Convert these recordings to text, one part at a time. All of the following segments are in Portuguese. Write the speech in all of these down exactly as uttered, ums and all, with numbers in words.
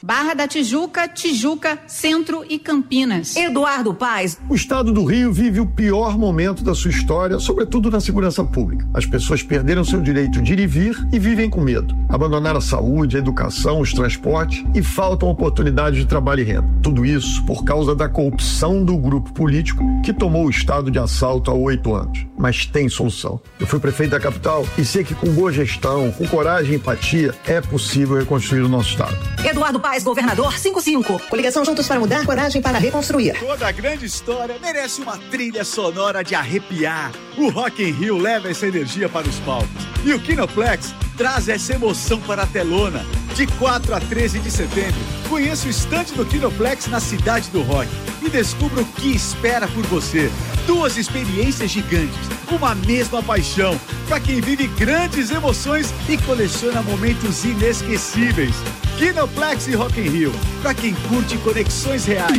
Barra da Tijuca, Tijuca, Centro e Campinas. Eduardo Paes. O estado do Rio vive o pior momento da sua história, sobretudo na segurança pública. As pessoas perderam seu direito de ir e vir e vivem com medo. Abandonaram a saúde, a educação, os transportes e faltam oportunidades de trabalho e renda. Tudo isso por causa da corrupção do grupo político que tomou o estado de assalto há oito anos. Mas tem solução. Eu fui prefeito da capital e sei que com boa gestão, com coragem e empatia, é possível reconstruir o nosso estado. Eduardo Paes, governador cinquenta e cinco. Coligação Juntos para Mudar, coragem para reconstruir. Toda grande história merece uma trilha sonora de arrepiar. O Rock in Rio leva essa energia para os palcos. E o Kinoplex traz essa emoção para a telona. De quatro a treze de setembro, conheça o estande do Kinoplex na Cidade do Rock e descubra o que espera por você. Duas experiências gigantes, uma mesma paixão, para quem vive grandes emoções e coleciona momentos inesquecíveis. Kinoplex e Rock in Rio, para quem curte conexões reais.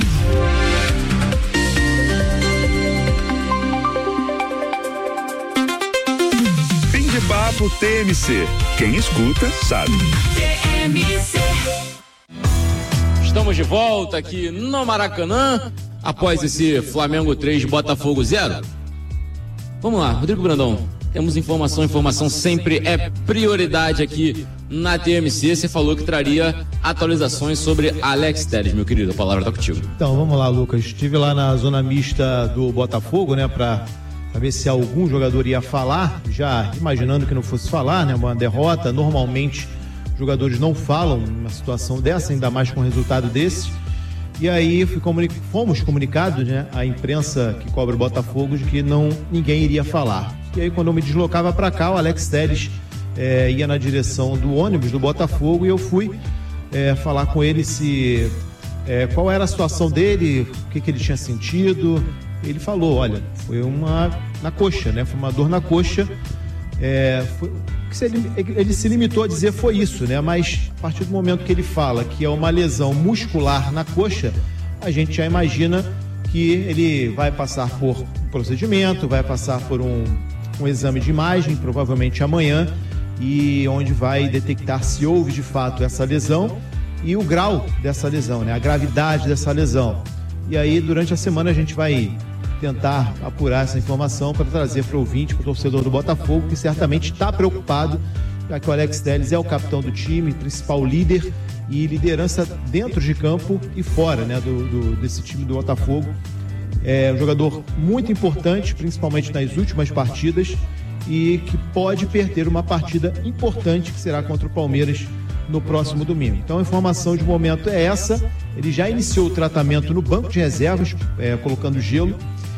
Fim de papo T M C. Quem escuta sabe. T M C. Estamos de volta aqui no Maracanã, após esse Flamengo três, Botafogo zero. Vamos lá, Rodrigo Brandão, temos informação, informação sempre é prioridade aqui na T M C. Você falou que traria atualizações sobre Alex Telles, meu querido, a palavra está contigo. Então, vamos lá, Lucas, estive lá na zona mista do Botafogo, né, para saber se algum jogador ia falar, já imaginando que não fosse falar, né, uma derrota, normalmente jogadores não falam numa situação dessa, ainda mais com um resultado desse. E aí fui comuni- fomos comunicados, né, à imprensa que cobre o Botafogo, de que não, ninguém iria falar. E aí quando eu me deslocava para cá, o Alex Telles é, ia na direção do ônibus do Botafogo e eu fui é, falar com ele se é, qual era a situação dele, o que, que ele tinha sentido. Ele falou, olha, foi uma na coxa, né, foi uma dor na coxa. É, foi, ele, ele se limitou a dizer foi isso, né? Mas a partir do momento que ele fala que é uma lesão muscular na coxa, a gente já imagina que ele vai passar por um procedimento, vai passar por um, um exame de imagem, provavelmente amanhã, e onde vai detectar se houve de fato essa lesão e o grau dessa lesão, né? A gravidade dessa lesão. E aí durante a semana a gente vai tentar apurar essa informação para trazer para o ouvinte, para o torcedor do Botafogo, que certamente está preocupado, já que o Alex Telles é o capitão do time, principal líder e liderança dentro de campo e fora, né, do, do, desse time do Botafogo. É um jogador muito importante, principalmente nas últimas partidas, e que pode perder uma partida importante, que será contra o Palmeiras no próximo domingo. Então a informação de momento é essa. Ele já iniciou o tratamento no banco de reservas, é, colocando gelo,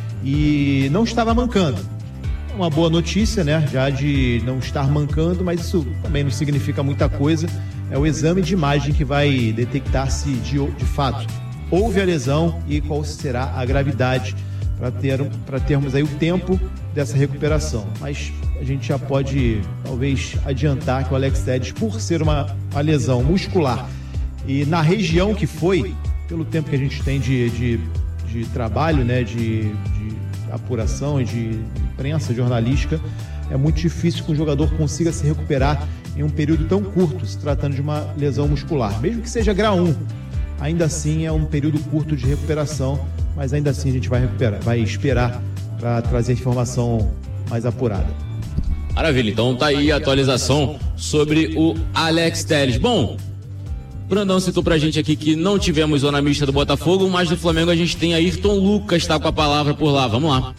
e não estava mancando. Uma boa notícia, né? Já de não estar mancando, mas isso também não significa muita coisa. É o exame de imagem que vai detectar se de, de fato houve a lesão e qual será a gravidade para ter, para termos aí o tempo dessa recuperação. Mas a gente já pode talvez adiantar que o Alex Telles, por ser uma, uma lesão muscular e na região que foi, pelo tempo que a gente tem de, de, de trabalho, né, de, de apuração e de imprensa jornalística, é muito difícil que um jogador consiga se recuperar em um período tão curto, se tratando de uma lesão muscular. Mesmo que seja grau um, ainda assim é um período curto de recuperação, mas ainda assim a gente vai recuperar, vai esperar para trazer informação mais apurada. Maravilha, então tá aí a atualização sobre o Alex Telles. Bom, Brandão citou pra gente aqui que não tivemos zona mista do Botafogo, mas do Flamengo a gente tem Ayrton Lucas, tá com a palavra por lá. Vamos lá.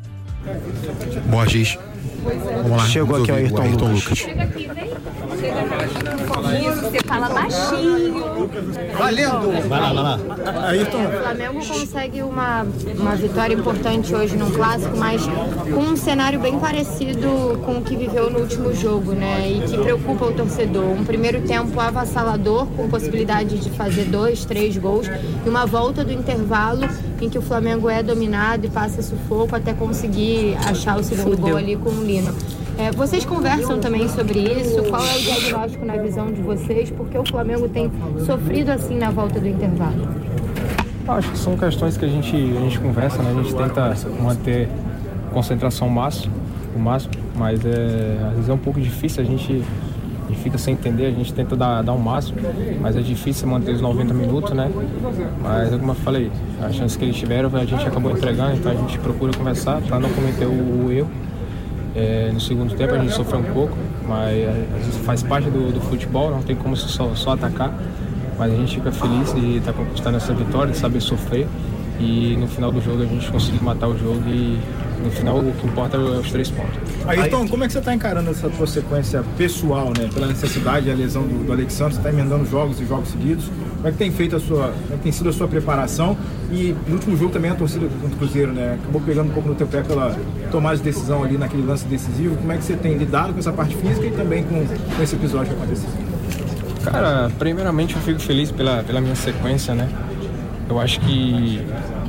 Borges. Vamos lá. Chegou aqui o Ayrton, Ayrton Lucas. Lucas. Chega aqui, vem. Chega aqui. Você fala baixinho. Valendo. Vai lá, vai lá. Ayrton. O Flamengo consegue uma, uma vitória importante hoje num clássico, mas com um cenário bem parecido com o que viveu no último jogo, né? E que preocupa o torcedor. Um primeiro tempo avassalador, com possibilidade de fazer dois, três gols, e uma volta do intervalo em que o Flamengo é dominado e passa sufoco até conseguir achar o segundo Fudeu. gol ali com o Lino. É, vocês conversam também sobre isso? Qual é o diagnóstico na visão de vocês? Porque o Flamengo tem sofrido assim na volta do intervalo? Acho que são questões que a gente, a gente conversa, né? A gente tenta manter concentração máximo, o máximo, mas é, às vezes é um pouco difícil a gente A gente fica sem entender, a gente tenta dar, dar o máximo, mas é difícil manter os noventa minutos, né? Mas, como eu falei, a chance que eles tiveram, a gente acabou entregando, então a gente procura conversar para não cometer o, o erro. É, no segundo tempo a gente sofreu um pouco, mas às vezes faz parte do, do futebol, não tem como só, só atacar. Mas a gente fica feliz de estar conquistando essa vitória, de saber sofrer. E no final do jogo a gente conseguiu matar o jogo e no final o que importa é os três pontos. Ayrton, como é que você está encarando essa tua sequência pessoal, né? Pela necessidade e a lesão do, do Alexandre, você está emendando jogos e jogos seguidos. Como é que tem feito a sua, como é que tem sido a sua preparação? E no último jogo também a torcida contra o Cruzeiro, né? Acabou pegando um pouco no teu pé pela tomada de decisão ali naquele lance decisivo. Como é que você tem lidado com essa parte física e também com, com esse episódio que aconteceu? Cara, primeiramente eu fico feliz pela, pela minha sequência, né? Eu acho que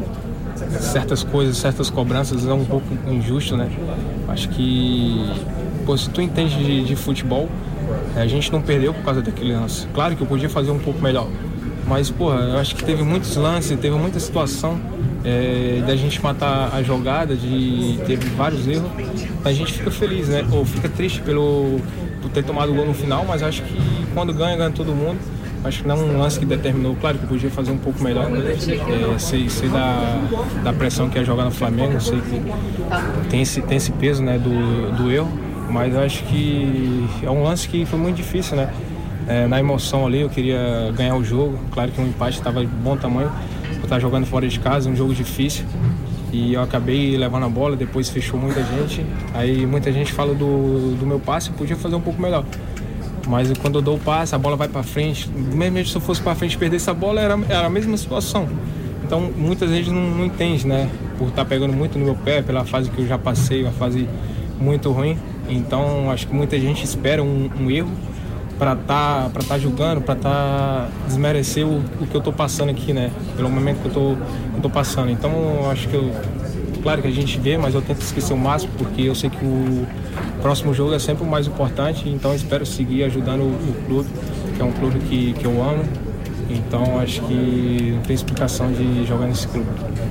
certas coisas, certas cobranças é um pouco injusto, né? Acho que, pô, se tu entende de, de futebol, a gente não perdeu por causa daquele lance. Claro que eu podia fazer um pouco melhor, mas, pô, eu acho que teve muitos lances, teve muita situação é, da gente matar a jogada, de teve vários erros. A gente fica feliz, né? Ou fica triste pelo, por ter tomado o gol no final, mas acho que quando ganha, ganha todo mundo. Acho que não é um lance que determinou, claro que eu podia fazer um pouco melhor, é, sei, sei da, da pressão que é jogar no Flamengo, sei que tem esse, tem esse peso, né, do, do erro, mas eu acho que é um lance que foi muito difícil, né, é, na emoção ali eu queria ganhar o jogo, claro que um empate estava de bom tamanho, eu estava jogando fora de casa, um jogo difícil, e eu acabei levando a bola, depois fechou muita gente, aí muita gente fala do, do meu passe, eu podia fazer um pouco melhor. Mas quando eu dou o passe, a bola vai para frente. Mesmo se eu fosse para frente e perdesse a bola, era, era a mesma situação. Então, muitas vezes não, não entende, né? Por estar pegando muito no meu pé, pela fase que eu já passei, uma fase muito ruim. Então, acho que muita gente espera um, um erro para estar tá, tá julgando, para tá desmerecer o, o que eu estou passando aqui, né? Pelo momento que eu tô, eu tô passando. Então, acho que eu... Claro que a gente vê, mas eu tento esquecer o máximo, porque eu sei que o próximo jogo é sempre o mais importante, então eu espero seguir ajudando o, o clube, que é um clube que, que eu amo, então acho que não tem explicação de jogar nesse clube.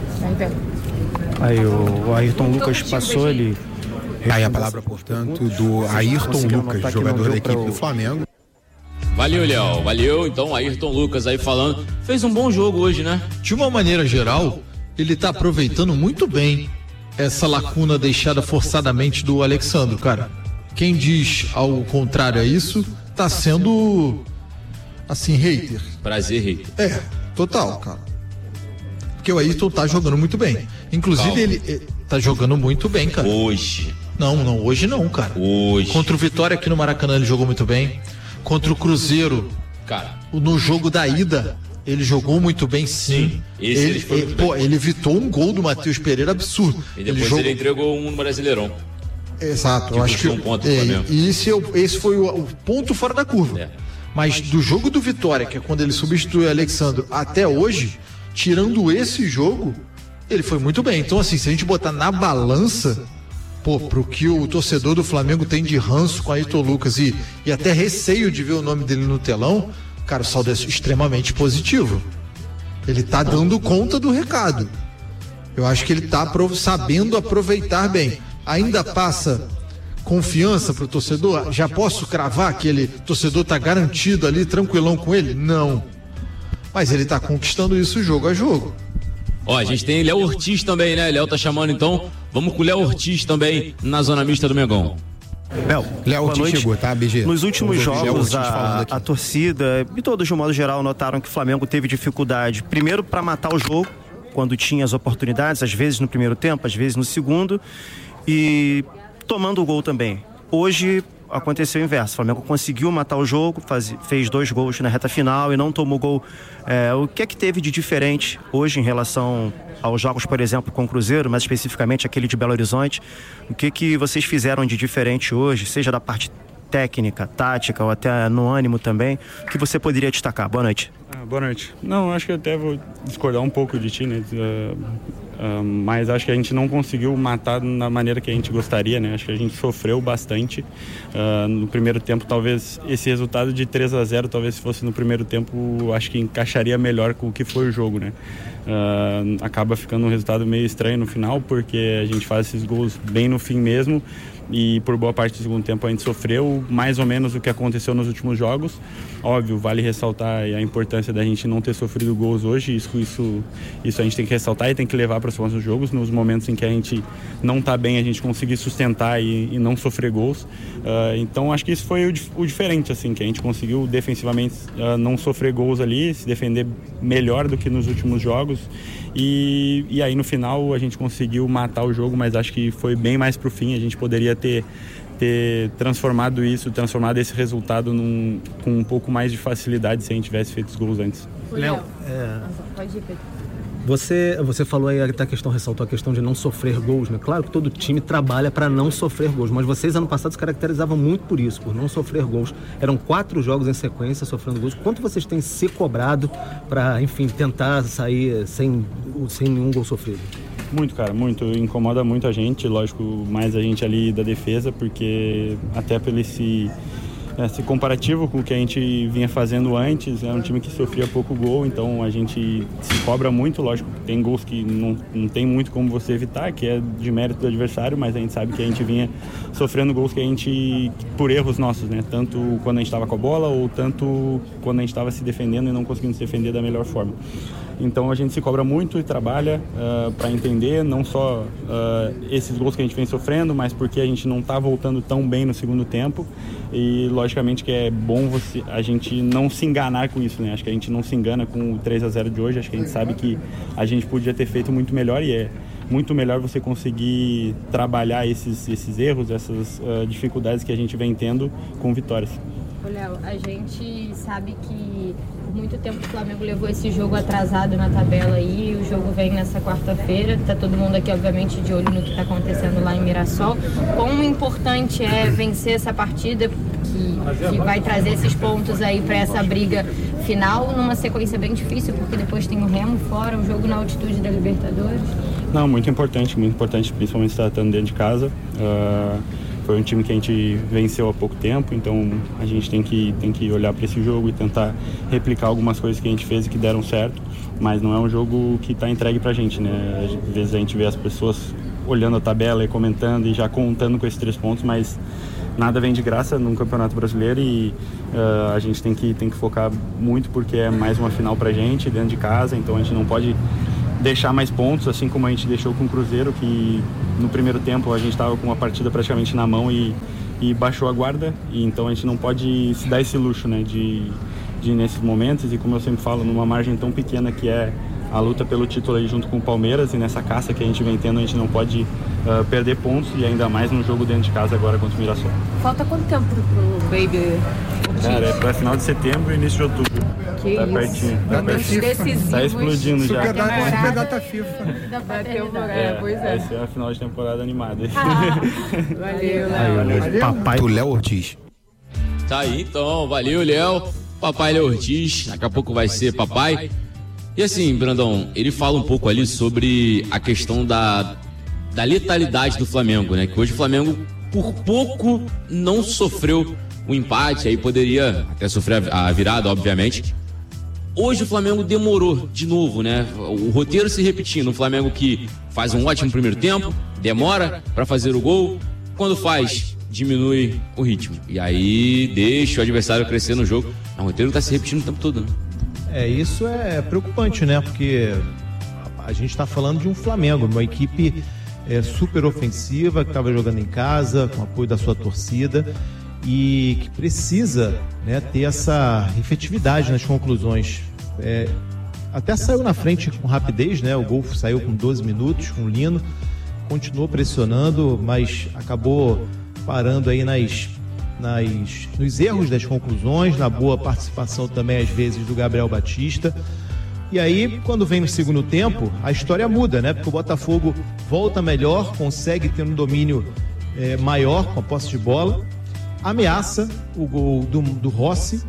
Aí o Ayrton Lucas passou, ele... Aí a palavra, portanto, do Ayrton Lucas, jogador da equipe do Flamengo. Valeu, Léo, valeu. Então, Ayrton Lucas aí falando, fez um bom jogo hoje, né? De uma maneira geral, ele tá aproveitando muito bem essa lacuna deixada forçadamente do Alexandre, cara. Quem diz ao contrário a isso, tá sendo, assim, hater. Prazer, hater. É, total, cara. Porque o Ayrton tá jogando muito bem. Inclusive, Calma. ele, ele tá jogando muito bem, cara. Hoje. Não, não, hoje não, cara. Hoje. Contra o Vitória aqui no Maracanã ele jogou muito bem. Contra o Cruzeiro, cara, no jogo da ida, ele jogou muito bem, sim. sim. Esse ele, ele, foi ele, pô, bem. ele evitou um gol do Matheus Pereira absurdo. E depois ele, jogou... ele entregou um no Brasileirão. Exato, eu acho que um ponto é, e esse, esse foi o, o ponto fora da curva. É. Mas do jogo do Vitória, que é quando ele substituiu o Alexandre, até hoje, tirando esse jogo, ele foi muito bem. Então, assim, se a gente botar na balança, pô, pro que o torcedor do Flamengo tem de ranço com Ayrton Lucas e, e até receio de ver o nome dele no telão, cara, o saldo é extremamente positivo. Ele tá dando conta do recado. Eu acho que ele tá sabendo aproveitar bem. Ainda passa confiança pro torcedor? Já posso cravar que ele, torcedor tá garantido ali, tranquilão com ele? Não. Mas ele tá conquistando isso jogo a jogo. Ó, a gente tem Léo Ortiz também, né? Léo tá chamando, então vamos com o Léo Ortiz também na zona mista do Mengão. Léo, Léo Ortiz chegou, tá, B G? Nos últimos jogos, a, a torcida e todos, de um modo geral, notaram que o Flamengo teve dificuldade, primeiro para matar o jogo, quando tinha as oportunidades, às vezes no primeiro tempo, às vezes no segundo, e tomando o gol também. Hoje aconteceu o inverso, o Flamengo conseguiu matar o jogo, faz, fez dois gols na reta final e não tomou gol. É, o que é que teve de diferente hoje em relação aos jogos, por exemplo, com o Cruzeiro, mas especificamente aquele de Belo Horizonte? O que que vocês fizeram de diferente hoje, seja da parte técnica, tática ou até no ânimo também, que você poderia destacar? Boa noite. Ah, boa noite. Não, acho que até vou discordar um pouco de ti, né? Uh, uh, mas acho que a gente não conseguiu matar da maneira que a gente gostaria, né? Acho que a gente sofreu bastante uh, no primeiro tempo. Talvez esse resultado de três a zero, talvez se fosse no primeiro tempo, acho que encaixaria melhor com o que foi o jogo, né? Uh, acaba ficando um resultado meio estranho no final, porque a gente faz esses gols bem no fim mesmo, e por boa parte do segundo tempo a gente sofreu mais ou menos o que aconteceu nos últimos jogos. Óbvio, vale ressaltar a importância da gente não ter sofrido gols hoje, isso, isso, isso a gente tem que ressaltar e tem que levar para os próximos jogos, nos momentos em que a gente não está bem, a gente conseguir sustentar e, e não sofrer gols. Uh, então acho que isso foi o, o diferente, assim, que a gente conseguiu defensivamente uh, não sofrer gols ali, se defender melhor do que nos últimos jogos. E, e aí no final a gente conseguiu matar o jogo, mas acho que foi bem mais pro fim. A gente poderia ter, ter transformado isso, transformado esse resultado num, com um pouco mais de facilidade se a gente tivesse feito os gols antes. Léo, é... pode ir, Pedro. Você, você falou aí, a questão, ressaltou a questão de não sofrer gols, né? Claro que todo time trabalha para não sofrer gols, mas vocês ano passado se caracterizavam muito por isso, por não sofrer gols. Eram quatro jogos em sequência sofrendo gols. Quanto vocês têm se cobrado para, enfim, tentar sair sem, sem nenhum gol sofrido? Muito, cara, muito. Incomoda muito a gente, lógico, mais a gente ali da defesa, porque até pelo esse... Esse comparativo com o que a gente vinha fazendo antes, é um time que sofria pouco gol, então a gente se cobra muito, lógico, tem gols que não, não tem muito como você evitar, que é de mérito do adversário, mas a gente sabe que a gente vinha sofrendo gols que a gente, por erros nossos, né, tanto quando a gente estava com a bola ou tanto quando a gente estava se defendendo e não conseguindo se defender da melhor forma. Então a gente se cobra muito e trabalha uh, para entender não só uh, esses gols que a gente vem sofrendo, mas porque a gente não está voltando tão bem no segundo tempo. E logicamente que é bom você, a gente não se enganar com isso, né? Acho que a gente não se engana com o três a zero de hoje, acho que a gente sabe que a gente podia ter feito muito melhor e é muito melhor você conseguir trabalhar esses, esses erros, essas uh, dificuldades que a gente vem tendo com vitórias. Ô, Léo, a gente sabe que por muito tempo o Flamengo levou esse jogo atrasado na tabela aí, o jogo vem nessa quarta-feira, tá todo mundo aqui obviamente de olho no que tá acontecendo lá em Mirassol. Quão importante é vencer essa partida que, que vai trazer esses pontos aí para essa briga final, numa sequência bem difícil, porque depois tem o Remo fora, um jogo na altitude da Libertadores? Não, muito importante, muito importante, principalmente estar estando dentro de casa. Uh... Foi um time que a gente venceu há pouco tempo, então a gente tem que, tem que olhar para esse jogo e tentar replicar algumas coisas que a gente fez e que deram certo, mas não é um jogo que está entregue para a gente, né? Às vezes a gente vê as pessoas olhando a tabela e comentando e já contando com esses três pontos, mas nada vem de graça num Campeonato Brasileiro e uh, a gente tem que, tem que focar muito porque é mais uma final para a gente dentro de casa, então a gente não pode deixar mais pontos, assim como a gente deixou com o Cruzeiro, que no primeiro tempo a gente estava com uma partida praticamente na mão e, e baixou a guarda, e então a gente não pode se dar esse luxo, né, de, de nesses momentos, e como eu sempre falo, numa margem tão pequena que é a luta pelo título aí junto com o Palmeiras, e nessa caça que a gente vem tendo, a gente não pode uh, perder pontos, e ainda mais num jogo dentro de casa agora contra o Mirassol. Falta quanto tempo pro Baby? Cara, é para final de setembro e início de outubro. Que tá isso. pertinho. Tá, pertinho. Tá explodindo já. Super data, super data FIFA. Da temporada, É, pois é. essa é a final de temporada animada. Ah, valeu, Léo. Valeu. Valeu. Papai do Léo Ortiz. Tá aí então, valeu, Léo. Papai Léo Ortiz, daqui a pouco vai ser papai. E assim, Brandão, ele fala um pouco ali sobre a questão da, da letalidade do Flamengo, né? Que hoje o Flamengo, por pouco, não sofreu o empate, aí poderia até sofrer a virada, obviamente. Hoje o Flamengo demorou de novo, né? O roteiro se repetindo, o Flamengo que faz um ótimo primeiro tempo, demora para fazer o gol, quando faz, diminui o ritmo. E aí deixa o adversário crescer no jogo. O roteiro tá se repetindo o tempo todo, né? É, isso é preocupante, né? Porque a gente tá falando de um Flamengo, uma equipe é, super ofensiva, que estava jogando em casa, com apoio da sua torcida, e que precisa, né, ter essa efetividade nas conclusões. É, até saiu na frente com rapidez, né? O gol saiu com doze minutos, com o Lino, continuou pressionando, mas acabou parando aí nas, nas, nos erros das conclusões, na boa participação também às vezes do Gabriel Batista. E aí, quando vem no segundo tempo, a história muda, né? Porque o Botafogo volta melhor, consegue ter um domínio é, maior com a posse de bola, ameaça o gol do, do Rossi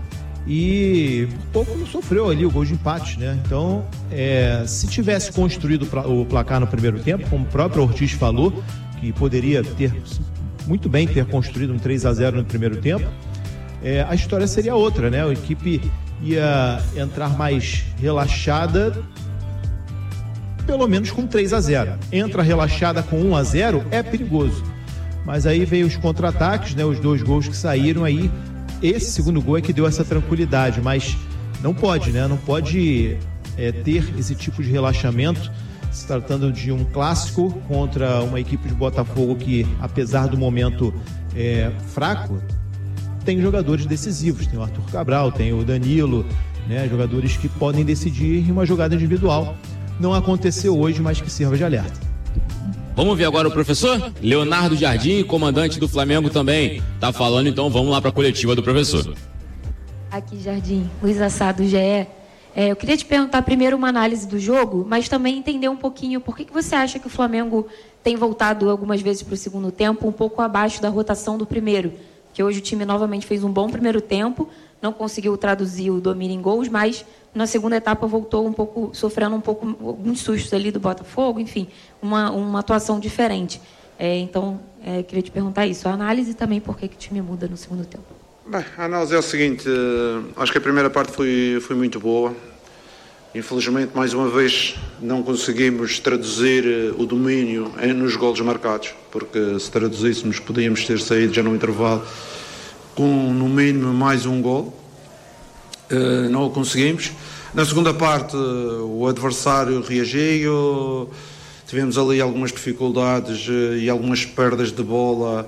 e por pouco não sofreu ali o gol de empate, né? Então, é, se tivesse construído o placar no primeiro tempo, como o próprio Ortiz falou, que poderia ter muito bem ter construído um três a zero no primeiro tempo, é, a história seria outra, né? A equipe ia entrar mais relaxada, pelo menos com três a zero. Entra relaxada com um a zero, é perigoso. Mas aí veio os contra-ataques, né? Os dois gols que saíram aí. Esse segundo gol é que deu essa tranquilidade, mas não pode, né? Não pode é, ter esse tipo de relaxamento, se tratando de um clássico contra uma equipe de Botafogo que, apesar do momento é, fraco, tem jogadores decisivos. Tem o Arthur Cabral, tem o Danilo, né? Jogadores que podem decidir em uma jogada individual. Não aconteceu hoje, mas que sirva de alerta. Vamos ver agora o professor Leonardo Jardim, comandante do Flamengo também. Tá falando, então vamos lá para a coletiva do professor. Aqui, Jardim, Luiz Assado, G E. É, eu queria te perguntar primeiro uma análise do jogo, mas também entender um pouquinho por que, que você acha que o Flamengo tem voltado algumas vezes para o segundo tempo um pouco abaixo da rotação do primeiro. Que hoje o time novamente fez um bom primeiro tempo, não conseguiu traduzir o domínio em gols, mas na segunda etapa voltou um pouco, sofrendo um pouco, alguns sustos ali do Botafogo, enfim, uma, uma atuação diferente. É, então, é, queria te perguntar isso, a análise também, por que, que o time muda no segundo tempo? Bem, a análise é o seguinte, acho que a primeira parte foi, foi muito boa. Infelizmente, mais uma vez, não conseguimos traduzir o domínio nos golos marcados, porque se traduzíssemos podíamos ter saído já no intervalo com no mínimo mais um gol. Não o conseguimos. Na segunda parte, o adversário reagiu, tivemos ali algumas dificuldades e algumas perdas de bola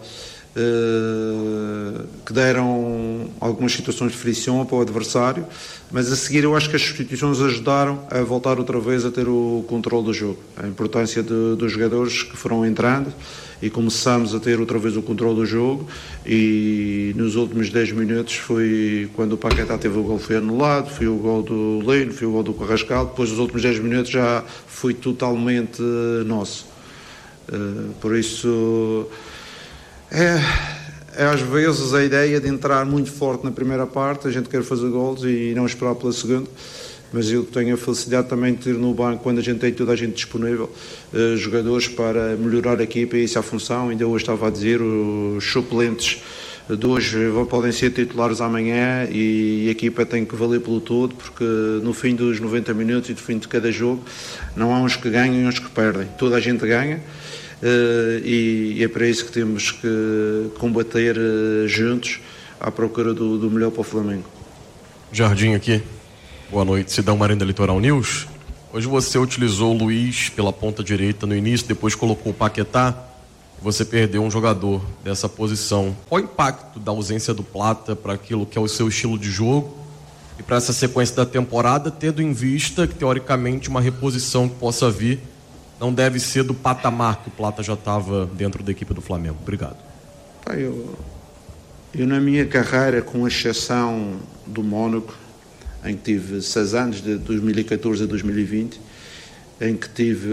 que deram algumas situações de frição para o adversário, mas a seguir eu acho que as substituições ajudaram a voltar outra vez a ter o controle do jogo. A importância de, dos jogadores que foram entrando e começamos a ter outra vez o controle do jogo, e nos últimos dez minutos foi quando o Paquetá teve o gol, foi anulado, foi o gol do Lino, foi o gol do Carrascal. Depois dos últimos dez minutos já foi totalmente nosso. Por isso É, é às vezes a ideia de entrar muito forte na primeira parte, a gente quer fazer gols e não esperar pela segunda, mas eu tenho a felicidade também de ter no banco, quando a gente tem toda a gente disponível, eh, jogadores para melhorar a equipa, e isso é a função. Ainda hoje estava a dizer, os suplentes de hoje podem ser titulares amanhã, e a equipa tem que valer pelo todo, porque no fim dos noventa minutos e no fim de cada jogo não há uns que ganham e uns que perdem, toda a gente ganha. Uh, e, e é para isso que temos que combater uh, juntos à procura do, do melhor para o Flamengo. Jardim aqui, boa noite, Sidão Marinda Litoral News. Hoje você utilizou o Luiz pela ponta direita no início, depois colocou o Paquetá, você perdeu um jogador dessa posição. Qual o impacto da ausência do Plata para aquilo que é o seu estilo de jogo e para essa sequência da temporada, tendo em vista que teoricamente uma reposição que possa vir não deve ser do patamar que o Plata já estava dentro da equipe do Flamengo? Obrigado. Eu, eu na minha carreira, com exceção do Mónaco, em que tive seis anos, de dois mil e catorze a dois mil e vinte, em que tive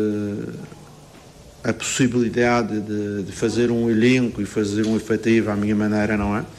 a possibilidade de, de fazer um elenco e fazer um efetivo à minha maneira, não é?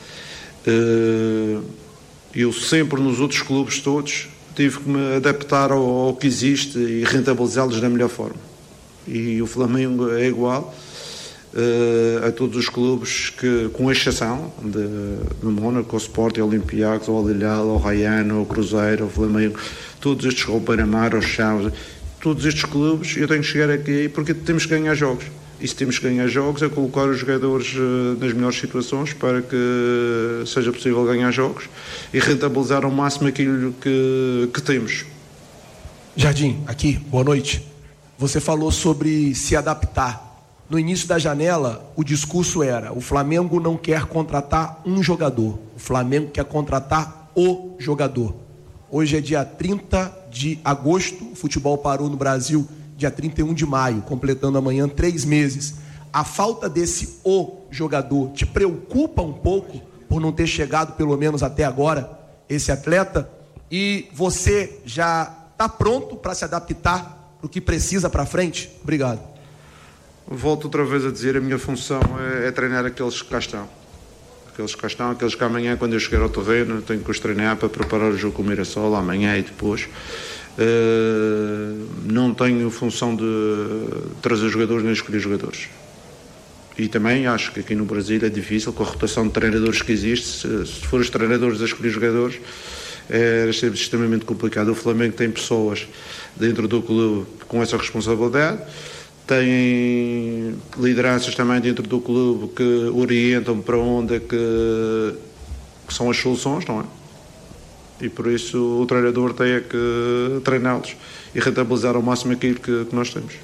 Eu sempre, nos outros clubes todos, tive que me adaptar ao, ao que existe e rentabilizá-los da melhor forma. E o Flamengo é igual uh, a todos os clubes, que, com exceção de, do Mónaco, ao Sporting, ao Olympiacos, ao Al-Hilal, ao Rayan, ao Cruzeiro, ao Flamengo, todos estes, ao Beira-Mar, aos Chaves, todos estes clubes, eu tenho que chegar aqui porque temos que ganhar jogos. E se temos que ganhar jogos, é colocar os jogadores uh, nas melhores situações para que seja possível ganhar jogos e rentabilizar ao máximo aquilo que, que temos. Jardim, aqui, boa noite. Você falou sobre se adaptar. No início da janela, o discurso era: o Flamengo não quer contratar um jogador, o Flamengo quer contratar o jogador. Hoje é dia trinta de agosto, o futebol parou no Brasil dia trinta e um de maio, completando amanhã três meses. A falta desse o jogador te preocupa um pouco por não ter chegado, pelo menos até agora, esse atleta? E você já está pronto para se adaptar para o que precisa para frente? Obrigado. Volto outra vez a dizer, a minha função é, é treinar aqueles que cá estão. Aqueles que cá estão, aqueles que amanhã, quando eu chegar ao terreno, tenho que os treinar para preparar o jogo com o Mirassol, amanhã e depois. Uh, não tenho função de trazer jogadores nem escolher jogadores, e também acho que aqui no Brasil é difícil, com a rotação de treinadores que existe, se, se for os treinadores a escolher jogadores é extremamente complicado. O Flamengo tem pessoas dentro do clube com essa responsabilidade, têm lideranças também dentro do clube que orientam para onde é que, que são as soluções, não é? E por isso o treinador tem é que treiná-los e rentabilizar ao máximo aquilo que, que nós temos.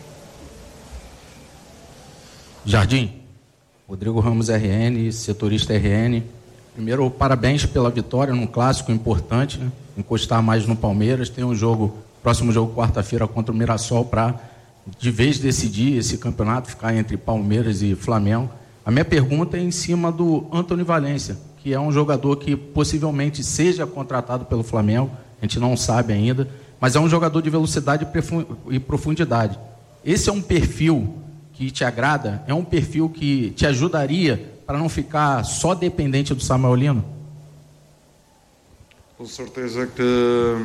Jardim, Rodrigo Ramos R N, setorista R N. Primeiro, parabéns pela vitória num clássico importante, né? Encostar mais no Palmeiras. Tem um jogo, próximo jogo quarta-feira contra o Mirassol para de vez decidir esse campeonato, ficar entre Palmeiras e Flamengo. A minha pergunta é em cima do Antony Valência, que é um jogador que possivelmente seja contratado pelo Flamengo, a gente não sabe ainda, mas é um jogador de velocidade e profundidade. Esse é um perfil que te agrada? É um perfil que te ajudaria para não ficar só dependente do Samuel Lino? Com certeza que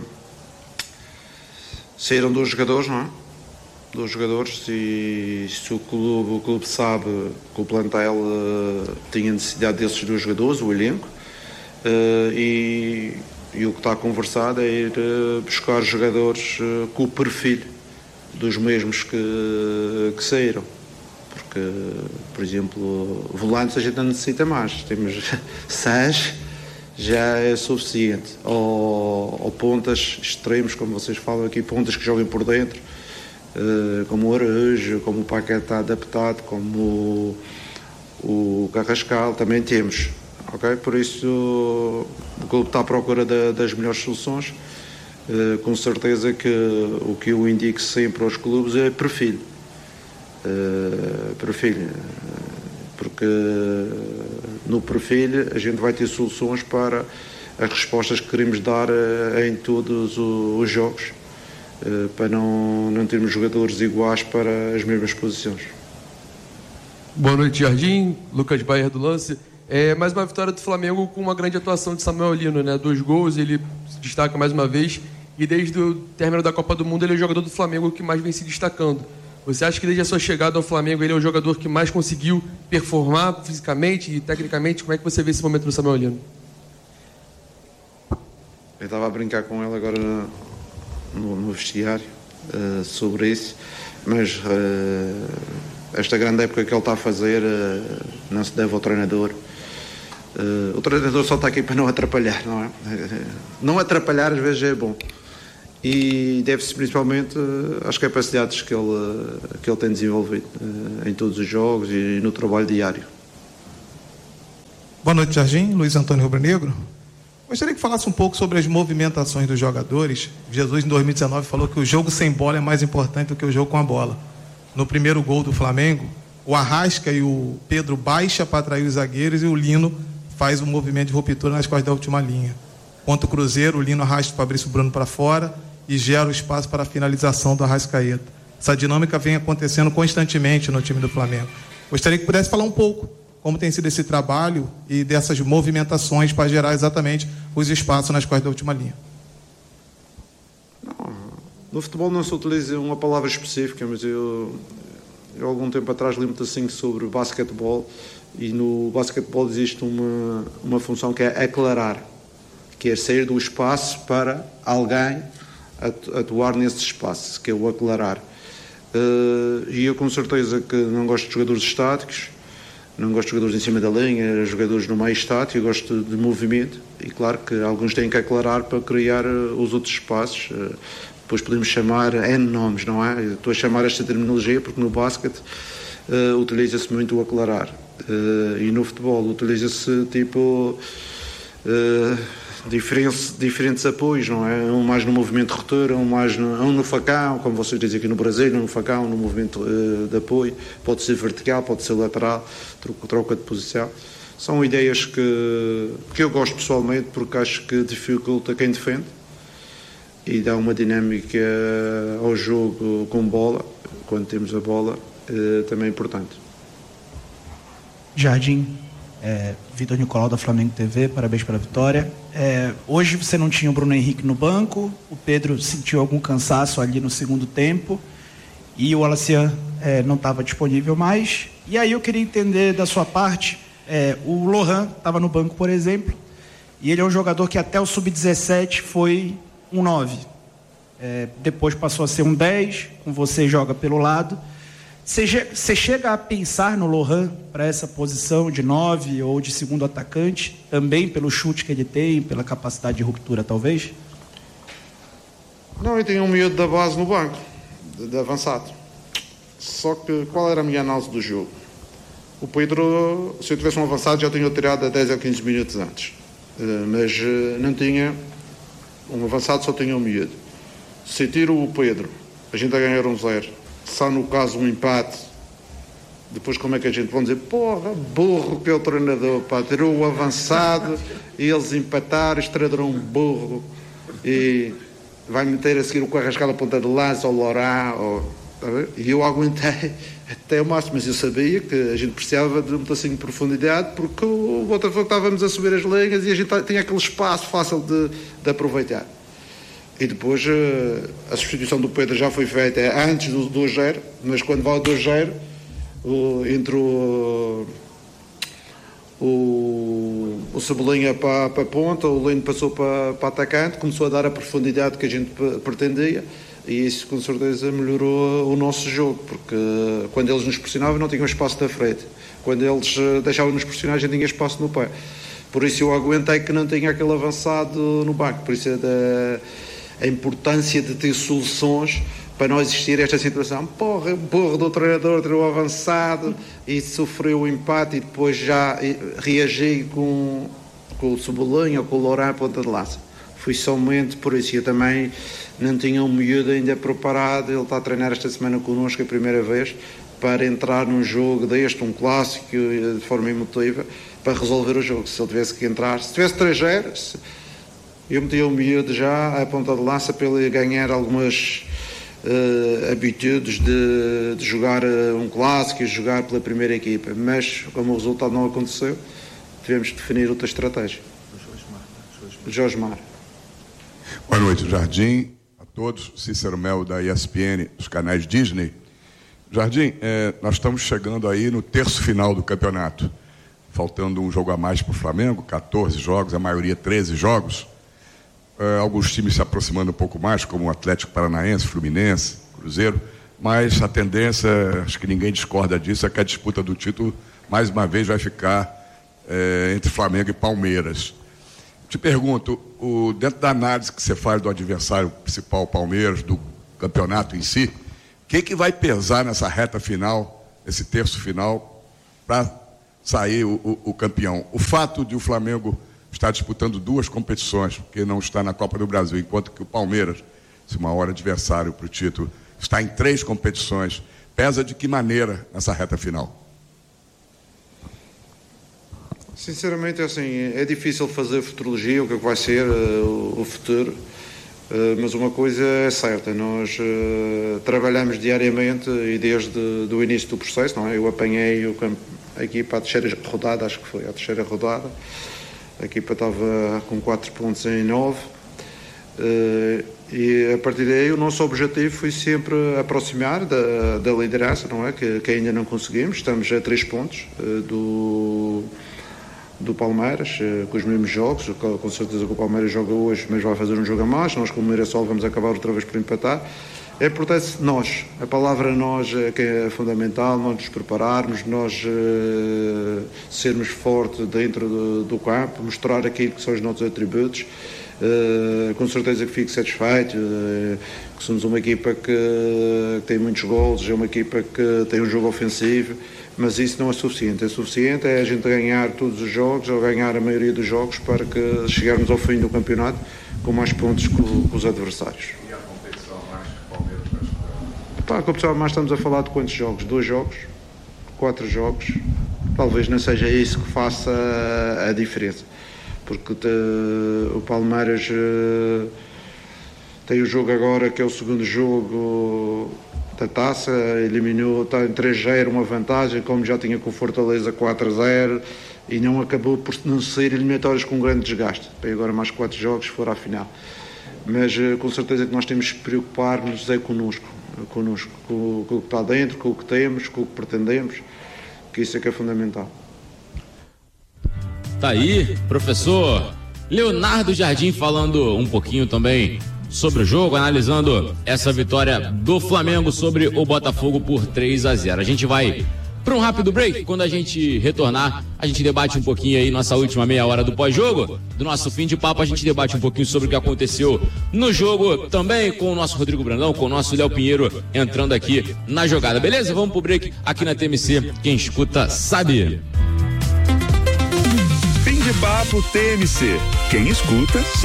saíram dois jogadores, não é? Dois jogadores, e se o clube, o clube sabe que o plantel uh, tinha necessidade desses dois jogadores, o elenco, uh, e, e o que está conversado é ir uh, buscar jogadores uh, com o perfil dos mesmos que, que saíram. Porque, por exemplo, volantes a gente não necessita mais, temos seis, já é suficiente. Ou, ou pontas extremos, como vocês falam aqui, pontas que joguem por dentro, Uh, como o Araújo, como o Paquetá adaptado, como o, o Carrascal, também temos, ok? Por isso o clube está à procura da, das melhores soluções. Uh, com certeza que o que eu indico sempre aos clubes é perfil, uh, perfil, porque no perfil a gente vai ter soluções para as respostas que queremos dar uh, em todos os, os jogos. Uh, para não, não termos jogadores iguais para as mesmas posições. Boa noite, Jardim. Lucas Bayer do Lance. É, mais uma vitória do Flamengo com uma grande atuação de Samuel Lino, né? Dois gols, ele se destaca mais uma vez, e desde o término da Copa do Mundo ele é o jogador do Flamengo que mais vem se destacando. Você acha que desde a sua chegada ao Flamengo ele é o jogador que mais conseguiu performar fisicamente e tecnicamente? Como é que você vê esse momento do Samuel Lino? Eu estava a brincar com ele agora no, no vestiário uh, sobre isso, mas uh, esta grande época que ele está a fazer uh, não se deve ao treinador. Uh, o treinador só está aqui para não atrapalhar, não é? Uh, não atrapalhar às vezes é bom, e deve-se principalmente uh, às capacidades que ele, uh, que ele tem desenvolvido uh, em todos os jogos e no trabalho diário. Boa noite, Jardim. Luiz Antônio Rubro-Negro. Gostaria que falasse um pouco sobre as movimentações dos jogadores. Jesus, em dois mil e dezenove, falou que o jogo sem bola é mais importante do que o jogo com a bola. No primeiro gol do Flamengo, o Arrasca e o Pedro baixa para atrair os zagueiros e o Lino faz um movimento de ruptura nas costas da última linha. Contra o Cruzeiro, o Lino arrasta o Fabrício Bruno para fora e gera o espaço para a finalização do Arrascaeta. Essa dinâmica vem acontecendo constantemente no time do Flamengo. Gostaria que pudesse falar um pouco como tem sido esse trabalho e dessas movimentações para gerar exatamente os espaços nas costas da última linha. Não, no futebol não se utiliza uma palavra específica, mas eu, eu algum tempo atrás li-me assim sobre basquetebol, e no basquetebol existe uma, uma função que é aclarar, que é sair do espaço para alguém atuar nesse espaço, que é o aclarar. Uh, e eu com certeza que não gosto de jogadores estáticos, não gosto de jogadores em cima da linha, jogadores no meio estático, eu gosto de movimento, e claro que alguns têm que aclarar para criar os outros espaços. Depois podemos chamar N nomes, não é? Eu estou a chamar esta terminologia porque no basquete uh, utiliza-se muito o aclarar, uh, e no futebol utiliza-se tipo uh, diferentes, diferentes apoios, não é? Um mais no movimento de ruptura, um mais no, um no facão, como vocês dizem aqui no Brasil, um no facão, no movimento uh, de apoio, pode ser vertical, pode ser lateral, troca, troca de posição. São ideias que, que eu gosto pessoalmente, porque acho que dificulta quem defende e dá uma dinâmica ao jogo com bola, quando temos a bola, uh, também é importante. Jardim, é, Vitor Nicolau da Flamengo T V, parabéns pela vitória. É, hoje você não tinha o Bruno Henrique no banco, o Pedro sentiu algum cansaço ali no segundo tempo e o Alacian é, não estava disponível mais. E aí eu queria entender da sua parte, é, o Lohan estava no banco, por exemplo, e ele é um jogador que até o sub dezessete foi um nove. É, depois passou a ser um dez, com você joga pelo lado. Você chega a pensar no Lohan para essa posição de nove ou de segundo atacante, também pelo chute que ele tem, pela capacidade de ruptura, talvez? Não, eu tinha um miúdo da base no banco, de, de avançado. Só que qual era a minha análise do jogo? O Pedro, se eu tivesse um avançado, já tinha tirado a dez ou quinze minutos antes. Uh, mas uh, não tinha um avançado, só tinha um miúdo. Se tiro o Pedro, a gente a ganhar um zero. Só no caso um empate, depois como é que a gente vai dizer, porra, burro que é o treinador, pá, tirou o avançado e eles empataram, estradaram um burro e vai meter a seguir o Carrascal a ponta de lança, ou Lorá, ou... e eu aguentei até o máximo, mas eu sabia que a gente precisava de um pedacinho de profundidade, porque o Botafogo estávamos a subir as linhas e a gente tinha aquele espaço fácil de, de aproveitar. E depois a substituição do Pedro já foi feita antes do dois a zero, mas quando vai ao dois a zero, entre o, o, o Cebolinha para, para a ponta, o Lino passou para, para atacante, começou a dar a profundidade que a gente pretendia, e isso com certeza melhorou o nosso jogo, porque quando eles nos pressionavam não tinham espaço na frente, quando eles deixavam-nos pressionar a gente tinha espaço no pé. Por isso eu aguentei que não tinha aquele avançado no banco, por isso é da... a importância de ter soluções para não existir esta situação. Porra, burro do treinador, tirou avançado e sofreu o empate e depois já reagi com, com o Cebolinha ou com o Loran ponta de lança. Fui somente por isso. Eu também não tinha um miúdo ainda preparado, ele está a treinar esta semana connosco a primeira vez, para entrar num jogo deste, um clássico, de forma emotiva, para resolver o jogo. Se ele tivesse que entrar, se tivesse três a zero, eu metia o miúdo já à ponta de lança para ele ganhar algumas uh, habitudes de, de jogar uh, um clássico e jogar pela primeira equipa. Mas, como o resultado não aconteceu, tivemos de definir outra estratégia. Josmar. Boa noite, Jardim. A todos. Cícero Mel, da E S P N, dos canais Disney. Jardim, eh, nós estamos chegando aí no terço final do campeonato. Faltando um jogo a mais para o Flamengo, quatorze jogos, a maioria treze jogos. Uh, alguns times se aproximando um pouco mais, como o Atlético Paranaense, Fluminense, Cruzeiro, mas a tendência, acho que ninguém discorda disso, é que a disputa do título, mais uma vez, vai ficar uh, entre Flamengo e Palmeiras. Te pergunto, o, dentro da análise que você faz do adversário principal, Palmeiras, do campeonato em si, o que, que vai pesar nessa reta final, esse terço final, para sair o, o, o campeão? O fato de o Flamengo está disputando duas competições, porque não está na Copa do Brasil, enquanto que o Palmeiras, se uma hora adversário para o título, está em três competições. Pesa de que maneira nessa reta final? Sinceramente, assim, é difícil fazer futurologia, o que vai ser uh, o futuro, uh, mas uma coisa é certa, nós uh, trabalhamos diariamente e desde o início do processo, não é? Eu apanhei o campo, a equipa à terceira rodada, acho que foi a terceira rodada. A equipa estava com quatro pontos em nove uh, e a partir daí o nosso objetivo foi sempre aproximar da, da liderança, não é? Que, que ainda não conseguimos, estamos a três pontos uh, do, do Palmeiras, uh, com os mesmos jogos, com, com certeza que o Palmeiras joga hoje, mas vai fazer um jogo a mais, nós como Mirassol vamos acabar outra vez por empatar. É importante nós, a palavra nós é que é fundamental, nós nos prepararmos, nós uh, sermos fortes dentro do, do campo, mostrar aquilo que são os nossos atributos, uh, com certeza que fico satisfeito, uh, que somos uma equipa que, que tem muitos golos, é uma equipa que tem um jogo ofensivo, mas isso não é suficiente, é suficiente é a gente ganhar todos os jogos, ou ganhar a maioria dos jogos, para que chegarmos ao fim do campeonato com mais pontos que, que os adversários. Pá, a competição mais estamos a falar de quantos jogos? Dois jogos? Quatro jogos? Talvez não seja isso que faça a, a diferença, porque te, o Palmeiras uh, tem o jogo agora que é o segundo jogo da taça, eliminou, está em três a zero, uma vantagem, como já tinha com o Fortaleza quatro a zero, e não acabou por não sair eliminatórios com um grande desgaste. Tem agora mais quatro jogos, se for à final. Mas uh, com certeza que nós temos que preocupar-nos é connosco. connosco, com, com o que está dentro, com o que temos, com o que pretendemos, que isso é que é fundamental. Tá aí, professor Leonardo Jardim falando um pouquinho também sobre o jogo, analisando essa vitória do Flamengo sobre o Botafogo por três a zero. A gente vai para um rápido break. Quando a gente retornar, a gente debate um pouquinho aí nossa última meia hora do pós-jogo, do nosso fim de papo. A gente debate um pouquinho sobre o que aconteceu no jogo, também com o nosso Rodrigo Brandão, com o nosso Léo Pinheiro entrando aqui na jogada. Beleza? Vamos pro break aqui na T M C. Quem escuta sabe. Fim de papo T M C. Quem escuta